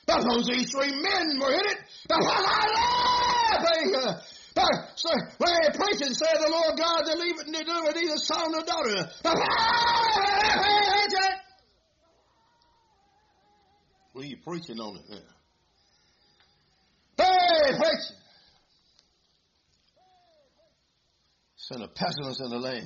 Those these three men were in it. When they preach and say the Lord God delivered neither son nor daughter. Well, you preaching on it now. Hey, preaching. Send a pestilence in the land.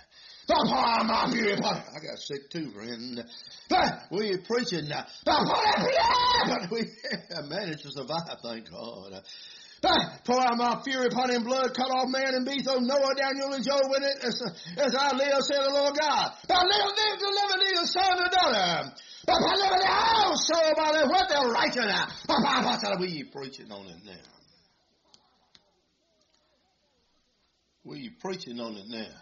I got sick too, friend. We preaching now. We managed to survive, thank God. Pour out my fury upon him, blood, cut off man and beast, oh Noah, Daniel, and Job with it, as I live, said the Lord God. Thou live, deliver neither son nor daughter. But I live in the house, so about it, what they're righteous. We preaching on it now. We preaching on it now.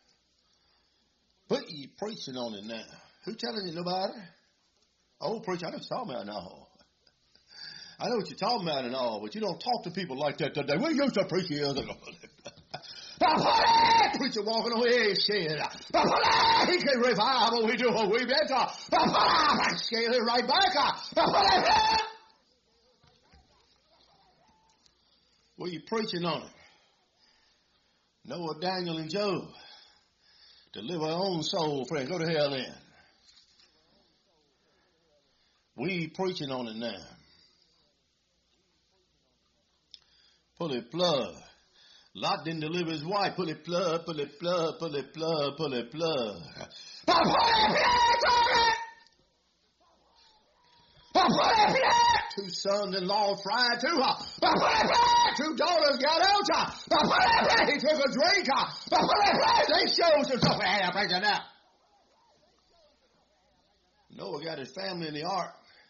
But you preaching on it now. Who telling you nobody? Oh, preacher, I know what you're talking about now. I know what you're talking about and all, but you don't talk to people like that today. We used to preach years ago. Preacher walking away, shit. He can revive what we do, what we better. Scale it right back. Well, you preaching on it. Noah, Daniel, and Job. Deliver our own soul, friend. Go to hell then. We preaching on it now. Pull it plug. Lot didn't deliver his wife. Pull it plug, pull it plug, pull it plug, pull it plug. Two sons-in-law fried too. Two daughters got out. He took a drink. They showed some stuff. Noah got his family in the ark.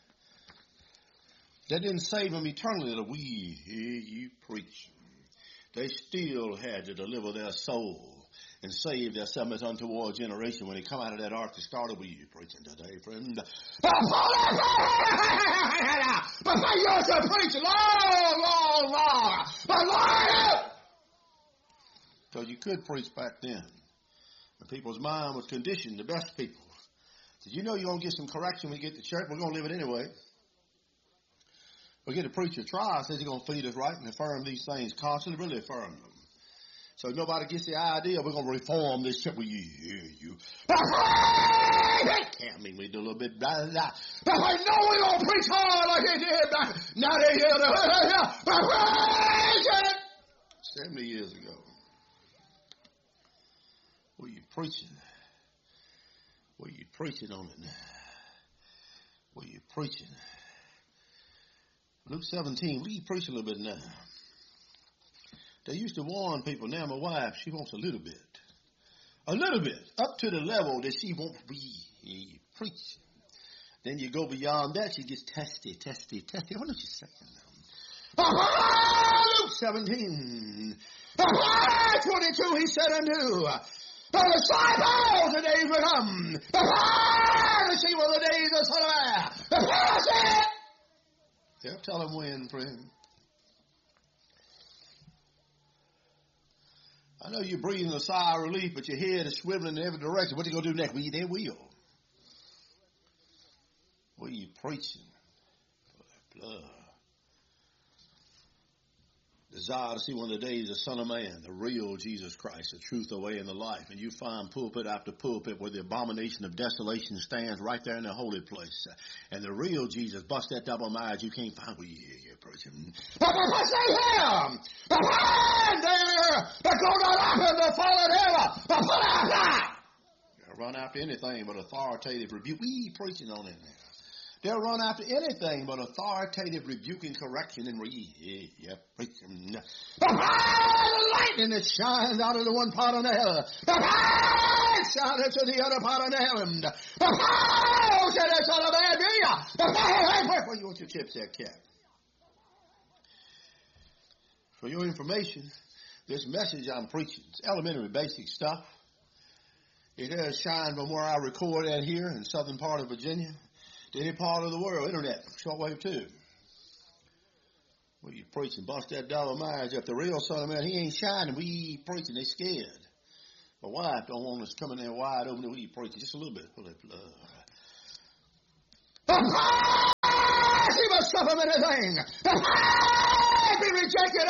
That didn't save them eternally. That we hear you preach. They still had to deliver their soul and save their seventh untoward generation when they come out of that ark to start over. You preaching today, friend. But you used to preach long. Because you could preach back then. When people's mind was conditioned, the best people. Did you know you're going to get some correction when you get to church? We're going to live it anyway. We get a preacher try, says he's going to feed us right and affirm these things constantly, really affirm them. So nobody gets the idea we're going to reform this church. Well, you. Can't mean we do a little bit blah, blah. But I know we're going to preach hard like they did back. Now they hear the 70 years ago. What are you preaching? What are you preaching on it now? What are you preaching? Luke 17, we preach a little bit now. They used to warn people. Now my wife, she wants a little bit. A little bit. Up to the level that she won't be preaching. Then you go beyond that, she gets testy. What are you saying now? Luke 17. 22, he said unto the disciples, the days will come. To see what the days of the Son of Man. They'll tell them when, friend. I know you're breathing a sigh of relief, but your head is swiveling in every direction. What are you going to do next? Well, they will. What are you preaching? Blood. Desire to see one of the days the Son of Man, the real Jesus Christ, the truth, the way, and the life. And you find pulpit after pulpit where the abomination of desolation stands right there in the holy place. And the real Jesus busts that double mind you can't find. Well, you're preaching. But say him! But go not after the fallen ever! They'll run after anything but authoritative rebuke. We preaching on it now. They'll run after anything but authoritative rebuking, correction, and preaching. The lightning that shines out of the one part of the heaven. Shine into the other part of the heaven. Said the Son of Man, where you want your chips there, cat? For your information, this message I'm preaching is elementary, basic stuff. It does shine from where I record at here in southern part of Virginia. To any part of the world, internet, shortwave too. Well, you preaching, bust that double marriage up. The real Son of Man, he ain't shining. We preaching, they scared. My wife don't want us coming there wide open. We preaching just a little bit. Pull that blood. He must suffer anything. Be rejected.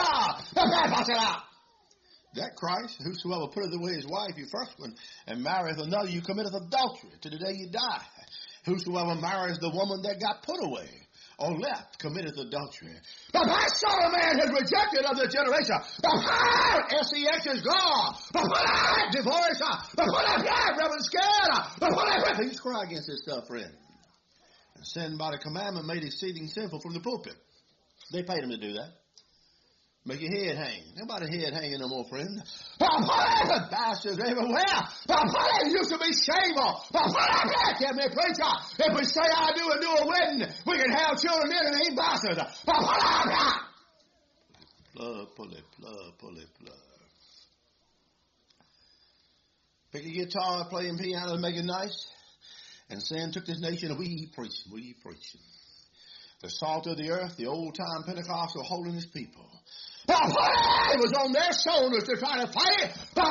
That Christ, whosoever putteth away his wife, you first one, and marrieth another, you committeth adultery to the day you die. Whosoever marries the woman that got put away or left, committeth adultery. But that son of man has rejected of the generation. SEX is gone. Divorce. Reverend scared. Please cry against this stuff, friend. And sin by the commandment made exceeding sinful from the pulpit. They paid him to do that. Make your head hang. Nobody head hanging no more, friend. Bastards everywhere. It used to be shameful. Get me, preacher. If we say I do and do a wedding, we can have children in and ain't bastards. Pull it. Pick a guitar, playing piano, make it nice. And sin took this nation and we preaching. The salt of the earth, the old-time Pentecostal holiness people. It was on their shoulders to try to fight.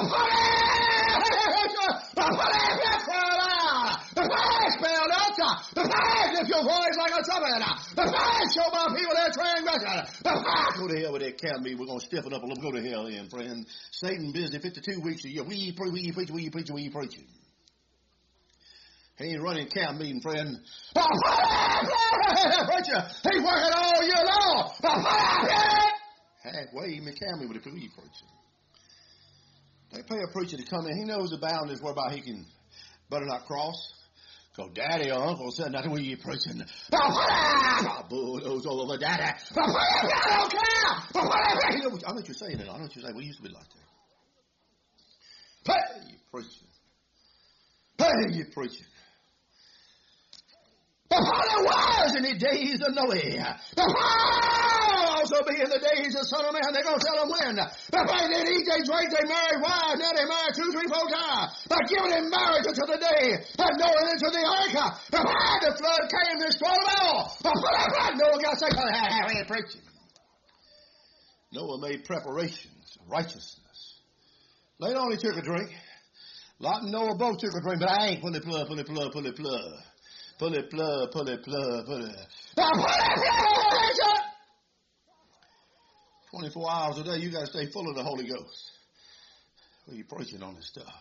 Spell out. Lift your voice like a trumpet. Show my people their transgression. Go to hell with that camp meeting. We're going to stiffen up a little. Go to hell then, friend. Satan busy 52 weeks a year. We preaching. He ain't running camp meeting, friend. Preacher, he's working all year long. Halfway, even camp meeting with a we preaching. They pay a preacher to come in. He knows the boundaries whereby he can better not cross. Go, daddy or uncle said nothing. We you preaching. Bulldoze all over daddy. I don't care. I know what you're saying. I know what you're saying. We used to be like that. Hey, you preaching. But it was in the days of Noah. Also be in the days of Son of Man. They're going to tell them when. They eat, they drink, they marry wives. Now they marry 2, 3, 4 times. By giving in marriage until the day and Noah into the ark. The flood came and destroyed them all. Noah got sick. We ain't preaching. Noah made preparations of righteousness. Later on he took a drink. Lot and Noah both took a drink, but I ain't. Pull it plug. 24 hours a day, you got to stay full of the Holy Ghost. Well, you preaching on this stuff.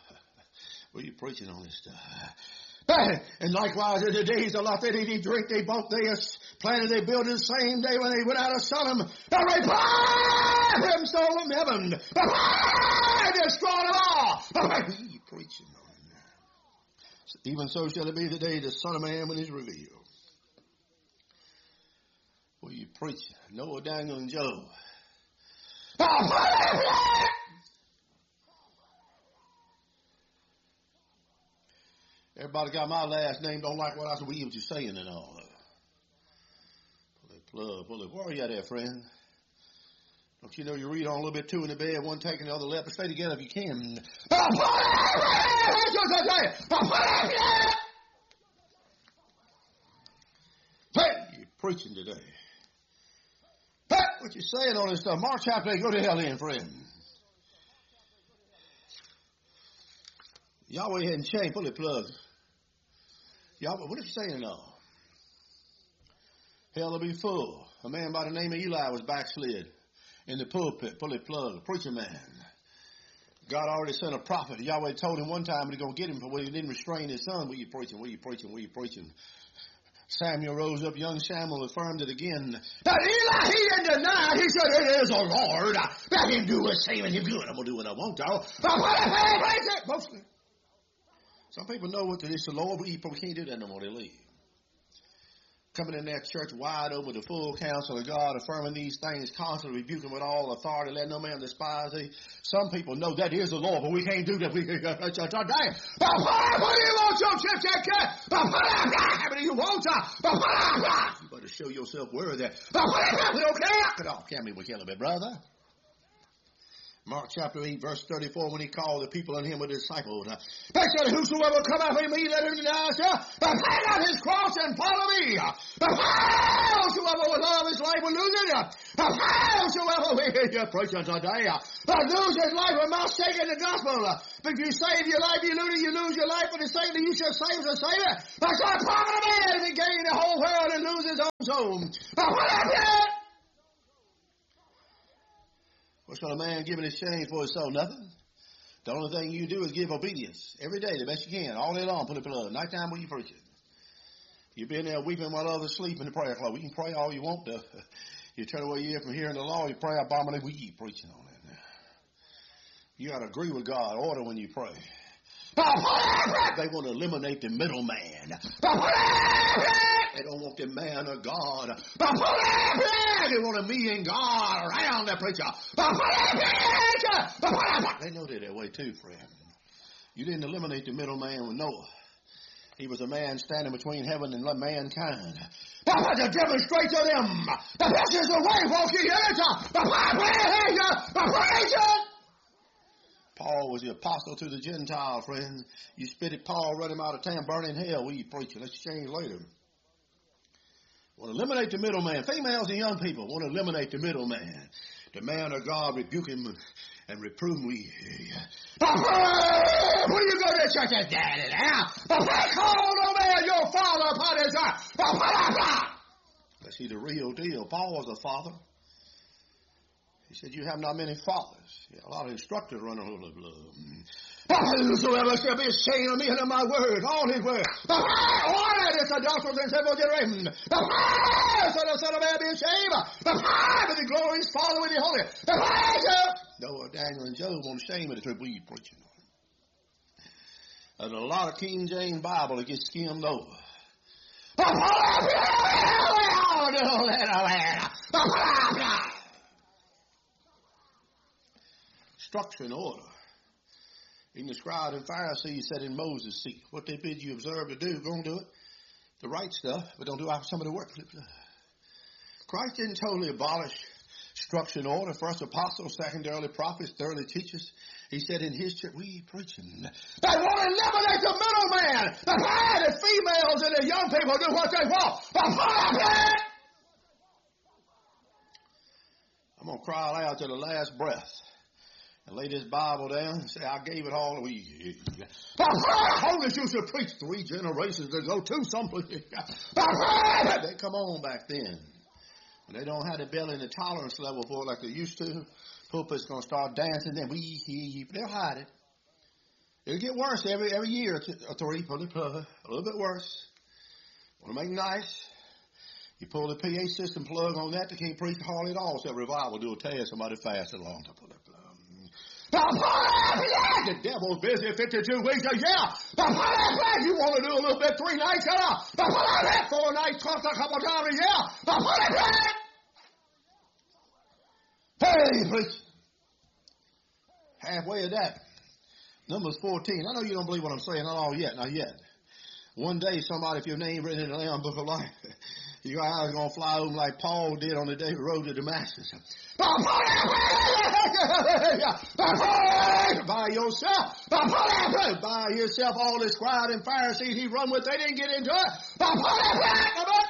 And likewise, in the days of Lot, they didn't eat, drink, they bought, they planted, they built the same day when they went out of Sodom. They stole from heaven. Destroyed them all. You preaching on it. Even so shall it be the day the Son of Man when he's revealed. Well, you preaching. Noah, Daniel, and Job. Everybody got my last name, don't like what I said. What you saying and all. Pull it. Where are you at there, friend? Don't you know you read on a little bit too in the bed, one taking the other left, but stay together if you can. Hey, you're preaching today. Hey, what you saying on this stuff? Mark chapter 8, go to hell in, friend. Yahweh hadn't changed. Pull it plug. Yahweh, what are you saying now? Hell will be full. A man by the name of Eli was backslid in the pulpit. Pull it plug. A preacher man. God already sent a prophet. Yahweh told him one time he's going to get him for when he didn't restrain his son. What you preaching? Samuel rose up. Young Samuel affirmed it again. Now Eli, he didn't deny it. He said, it is the Lord. Let him do what's saving him good. I'm going to do what I want to. Mostly. Some people know what it is the Lord, but we can't do that no more. They leave. Coming in that church wide open, the full counsel of God, affirming these things, constantly rebuking with all authority, let no man despise thee. Some people know that is the Lord, but we can't do that. What do you want your church that cat? What do you want? You better show yourself worthy. We don't care. Get off, can't we kill a bit, brother? Mark chapter 8, verse 34, when he called the people and him were disciples. They said, whosoever come after me, let him deny himself, but take out his cross and follow me. Whosoever would love his life will lose it. Whosoever will hear your preaching today, lose his life for my sake in the gospel. If you save your life, you lose your life for the sake that you shall save the Savior. That's what profit a man if he gain the whole world and lose his own soul. What's going a man give in exchange for his soul? Nothing. The only thing you do is give obedience every day, the best you can, all day long. Put it below. Nighttime when you preach it. You've been there weeping while others sleep in the prayer club. We can pray all you want to. You turn away your ear from hearing the law. You pray abominably. We keep preaching on it. You got to agree with God. Order when you pray. They want to eliminate the middleman. They don't want the man of God. They want a me and God around the preacher. They know they're that way too, friend. You didn't eliminate the middleman with Noah. He was a man standing between heaven and mankind. To demonstrate to them this is the way, walk ye in it. Paul was the apostle to the Gentile, friends. You spit it, Paul, run him out of town, burn in hell. We preaching. Let's change later. Want to eliminate the middleman. Females and young people want to eliminate the middleman. The man of God rebuke him and reprove him. When you go to church as daddy now, call no man your father upon his earth. Let's see the real deal. Paul was a father. He said, you have not many fathers. Yeah, a lot of instructors running over the blood. Whosoever shall be ashamed of me and of my word, all his word. All that is adulterous and sinful generation. The Son of Man be ashamed. But the glorious Father with the Holy. Noah, Daniel, and Job on shame of the truth. We preaching on it. There's a lot of King James Bible that gets skimmed over. Structure and order. Even the scribes and Pharisees said in Moses' seat, what they bid you observe to do, go and do it. The right stuff, but don't do it for some of the work. Christ didn't totally abolish structure and order. First apostles, second early prophets, thirdly teachers. He said in his church, we preaching. They want to eliminate the middleman. The females and the young people do what they want. I'm going to cry out to the last breath. And lay this Bible down and say, I gave it all away. Holy used to preach 3 generations ago too, someplace. They come on back then. When they don't have the belly and the tolerance level for it like they used to, pulpit's going to start dancing, then they'll hide it. It'll get worse every year or 3, a little bit worse. Want to make nice? You pull the PA system plug on that, they can't preach hardly at all. So revival do tell you somebody fasted long to pull that plug. The devil's busy 52 weeks a year. You want to do a little bit 3 nights a year. 4 nights, a couple times a year. Hey, preach. Halfway of that. Numbers 14. I know you don't believe what I'm saying. Not all yet. Not yet. One day, somebody, if your name written in the Lamb Book of Life, your eyes are going to fly over like Paul did on the day he rode to Damascus. By yourself, all the scribes and Pharisees he run with, they didn't get into it. What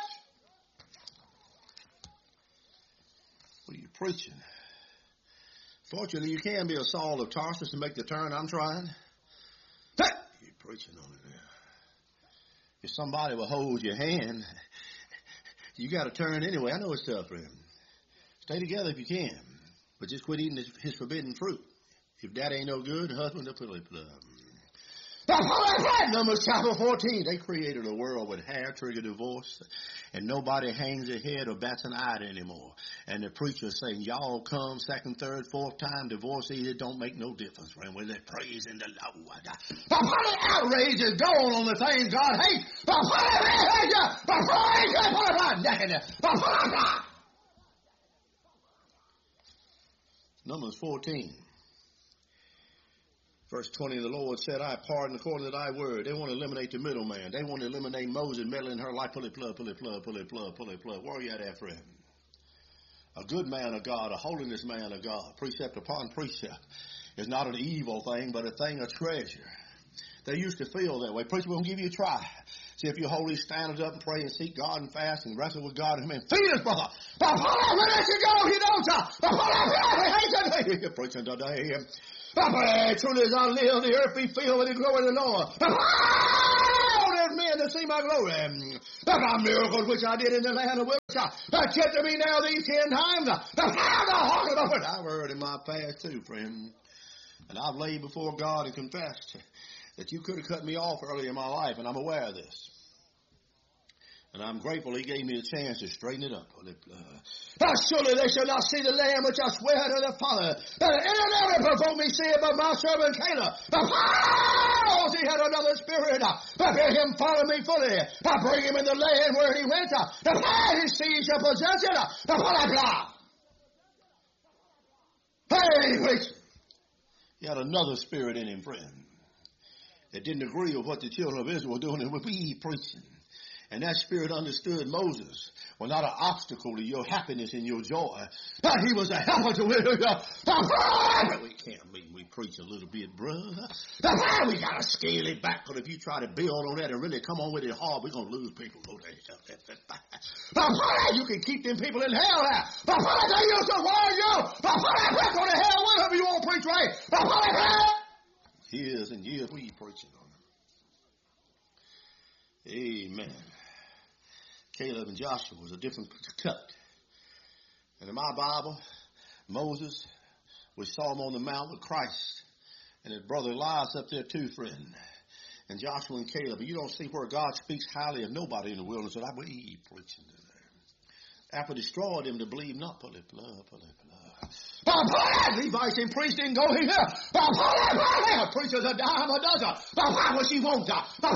are you preaching? Fortunately, you can be a Saul of Tarsus and make the turn I'm trying. You're preaching on it there. If somebody will hold your hand, you got to turn anyway. I know it's tough for him. Stay together if you can, but just quit eating his forbidden fruit. If that ain't no good, the husband will put it up. Numbers chapter 14. They created a world with hair-trigger divorce, and nobody hangs their head or bats an eye anymore. And the preacher saying, y'all come second, third, fourth time, divorce, it don't make no difference, friend. When they're praising the Lord. The outrage is gone on the things God hates. Numbers 14. Verse 20, the Lord said, I pardon according to thy word. They want to eliminate the middleman. They want to eliminate Moses meddling in her life. Pull it, plug. Where are you at, friend? A good man of God, a holiness man of God, precept upon precept, is not an evil thing, but a thing of treasure. They used to feel that way. Preacher, we're going to give you a try. See if you're holy, stand up and pray and seek God and fast and wrestle with God. Amen. Feed us, brother. But pull up, where did you go? You don't. But pull up, here. Preaching today. But truly as I live, the earth be filled with the glory of the Lord. There's men to see my glory. My miracles which I did in the land of Wilshire. Kept to me now these 10 times. I've heard in my past too, friend. And I've laid before God and confessed that you could have cut me off early in my life, and I'm aware of this. And I'm grateful he gave me a chance to straighten it up. Surely they shall not see the Lamb which I swear to the Father. And it never provoked me, see but my servant Caleb. He had another spirit. But bid him follow me fully. I bring him in the land where he went. His seed shall possess it. Hey, preacher. He had another spirit in him, friend. That didn't agree with what the children of Israel were doing. It would be preaching. And that spirit understood Moses was not an obstacle to your happiness and your joy. He was a helper to it. We can't we preach a little bit, brother. We got to scale it back, because if you try to build on that and really come on with it hard, we're going to lose people. You can keep them people in hell now. They used to warn you. Go to hell whenever you want to preach right. Years and years we preaching on it. Amen. Caleb and Joshua was a different cut. And in my Bible, Moses, we saw him on the mount with Christ. And his brother Elias up there too, friend. And Joshua and Caleb. But you don't see where God speaks highly of nobody in the wilderness. I believe preaching to them. After destroyed them to believe not. Pull it, blood. Levites and priests didn't go here. Preachers a dime a dozen. What she won't.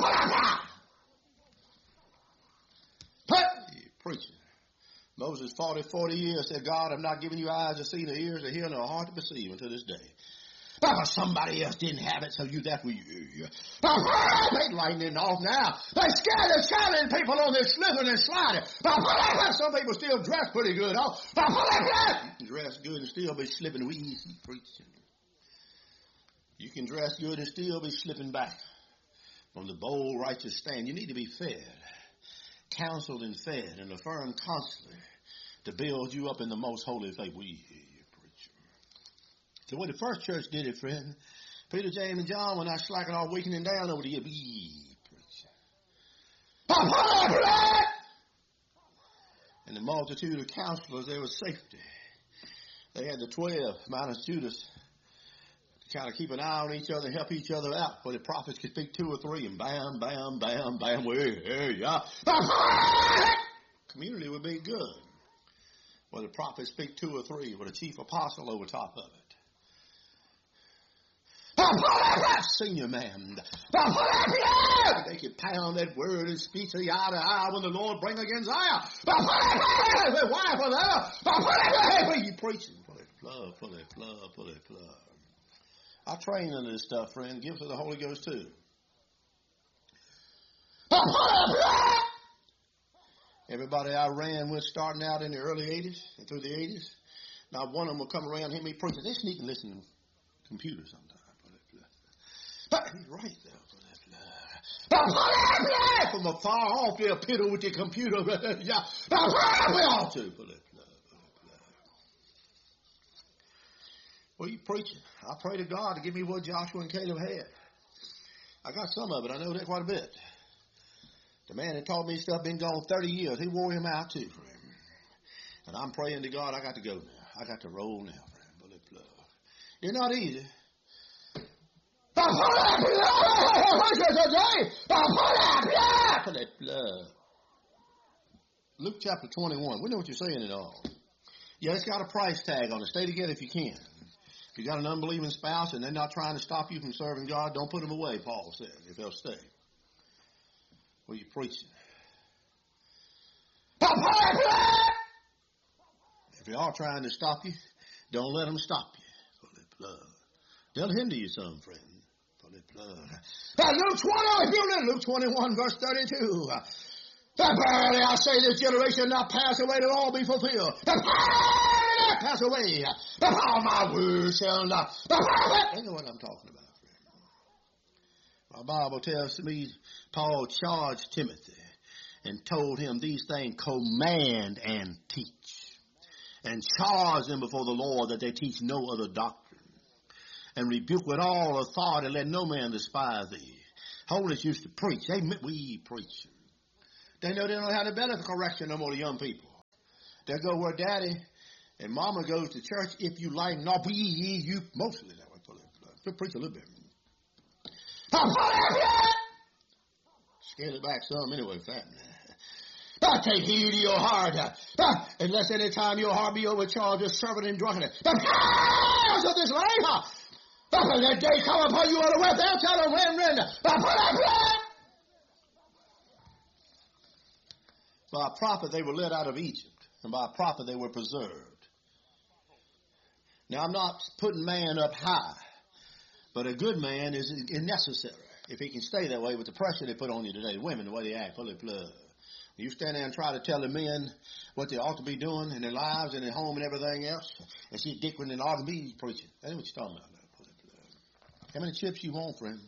Preaching. Moses fought it 40 years, said, God, I'm not giving you eyes to see, nor ears to hear, nor a heart to perceive until this day. Somebody else didn't have it, so that was you. They lightning off now. They scared of challenging people on this slithering and sliding. Some people still dress pretty good. You can dress good and still be slipping easy, preaching. You can dress good and still be slipping back from the bold, righteous stand. You need to be fed. Counseled and fed and affirmed constantly to build you up in the most holy faith. We hear you, preacher. So when the first church did it, friend, Peter, James, and John were not slacking off, weakening down over the year. Preacher. And the multitude of counselors, there was safety. They had the 12 minus Judas to kind of keep an eye on each other, help each other out, where the prophets could speak 2 or 3, and bam, bam, bam, bam, there you are. Community would be good, where the prophets speak 2 or 3, with a chief apostle over top of it. Senior man. They could pound that word and speech eye to eye when the Lord bring against Zion. Why for that? What are you preaching? Pull it. I train under this stuff, friend. Gifts of the Holy Ghost, too. Everybody I ran with starting out in the early 80s and through the 80s, not one of them will come around and hear me preaching. They sneak and listen to computers sometimes. He's right there. From afar off, they'll piddle with your computer. We all too. What are you preaching? I pray to God to give me what Joshua and Caleb had. I got some of it. I know that quite a bit. The man that taught me stuff been gone 30 years. He wore him out too, friend. And I'm praying to God, I got to go now. I got to roll now, friend. It's not easy. Luke chapter 21. We know what you're saying at all. Yeah, it's got a price tag on it. Stay together if you can. If you got an unbelieving spouse and they're not trying to stop you from serving God, don't put them away, Paul said, if they'll stay. What are you preaching? If they are trying to stop you, don't let them stop you. They'll hinder you some, friend. Luke 21, verse 32. Verily I say, this generation not pass away, till all be fulfilled. Pass away. All my words shall not. You know what I'm talking about, friend. My Bible tells me Paul charged Timothy and told him these things command and teach. And charge them before the Lord that they teach no other doctrine. And rebuke with all authority, let no man despise thee. Holiness used to preach. We preach. They know they don't have the benefit correction no more to young people. They go where daddy and mama goes to church if you like. No, you mostly that way. Preach a little bit. Scale it back some anyway, family. Take heed to your heart. Unless any time your heart be overcharged with serving and drunkenness. The powers of this life. That day come upon you unaware. They'll tell them when render. By a prophet they were led out of Egypt. And by a prophet they were preserved. Now I'm not putting man up high. But a good man is necessary. If he can stay that way with the pressure they put on you today. Women, the way they act, fully plug. You stand there and try to tell the men what they ought to be doing in their lives and their home and everything else. And see dickering and arguing, he's preaching. That's what you're talking about now. How many chips you want, friend?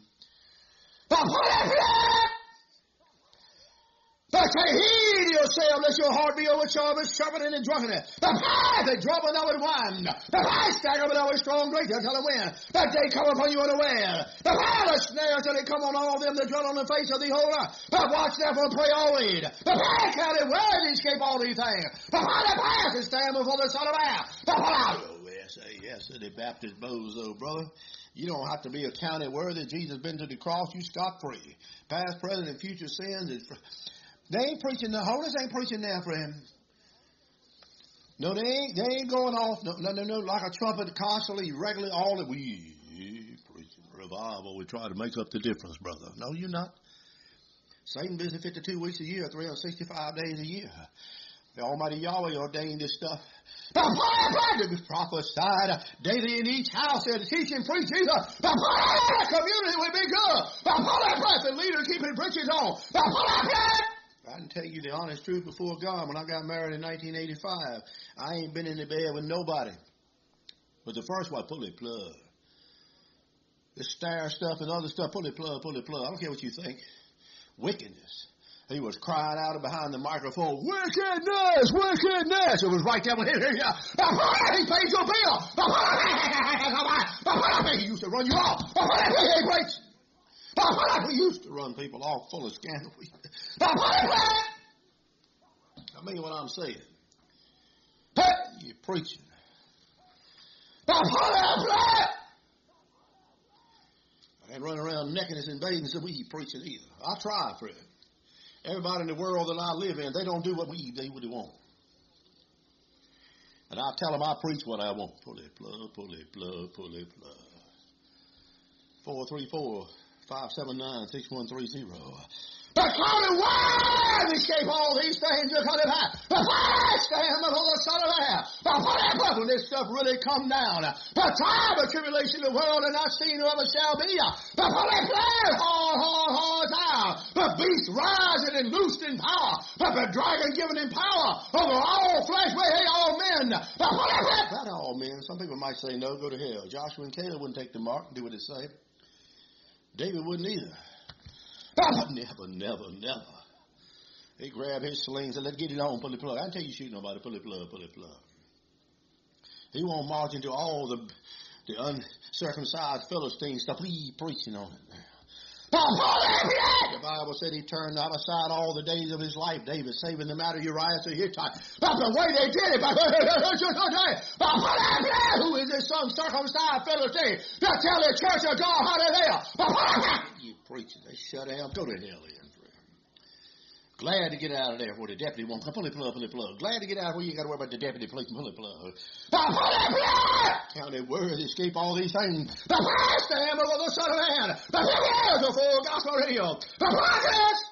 Take heed to yourself, lest your heart be overcharged with sharpening and drunkenness. The pie they drop it with wine. The pie stagger it with strong drink. They'll tell them when. That day come upon you unaware. The pie the snare till they come on all them that dwell on the face of the whole earth. But watch therefore and pray always. The pie counted well to escape all these things. The pie that pass and stand before the Son of Man. The pie. Oh, yes, the Baptist bozo, brother. You don't have to be accounted worthy. Jesus been to the cross. You scot free. Past, present, and future sins is. They ain't preaching the holiness, ain't preaching there, friend. No, they ain't going off, no, like a trumpet constantly, regularly, all that we preaching revival. We try to make up the difference, brother. No, you're not. Satan busy 52 weeks a year, 365 days a year. The Almighty Yahweh ordained this stuff. The prophesied daily in each house there to teach and preach Jesus. The community would be good. The leader keeping preaching on. I can tell you the honest truth before God. When I got married in 1985, I ain't been in the bed with nobody. But the first one, pull it plug. This stare stuff and other stuff, pull it plug. I don't care what you think. Wickedness. He was crying out behind the microphone, wickedness. It was right there with him. He paid your bill. He used to run you off. We used to run people off full of scandal. I mean what I'm saying. You're preaching. I ain't running around nakedness and bathing so we ain't preaching either. I try, friend. Everybody in the world that I live in, they don't do what we want. And I tell them I preach what I want. Pull it plug. 434-579-6130. The county wide escape all these things you're coming back. The fire stand before the Son of Man. When this stuff really come down. The time of tribulation of the world and not seen whoever shall be. The holy plan, hard time. The beast rising and loosed in power. The dragon given in power over all flesh, all men. The holy plan. Not all men. Some people might say no, go to hell. Joshua and Caleb wouldn't take the mark and do what it say. David wouldn't either. Never. He grabbed his slings and let's get it on, pull the plug. I didn't tell you shoot nobody, pull the plug. He won't march into all the uncircumcised Philistine stuff. We preaching on it now. The Bible said he turned out aside all the days of his life. David saving the matter Uriah to Hittite. But the way they did it, who is this uncircumcised Philistine to tell the church of God how they live? You preachers, they shut down. Go to hell then. Glad to get out of there where the deputy won't come. Pull it plug. Glad to get out where you got to worry about the deputy police. Pull it plug. County words escape all these things. The stand before the Son of Man. The full gospel radio. The progress.